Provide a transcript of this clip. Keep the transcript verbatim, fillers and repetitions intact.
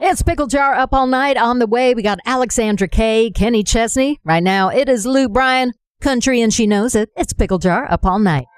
It's Pickle Jar Up All Night. On the way, we got Alexandra Kay, Kenny Chesney. Right now, it is Lou Bryan, country, and she knows it. It's Pickle Jar Up All Night.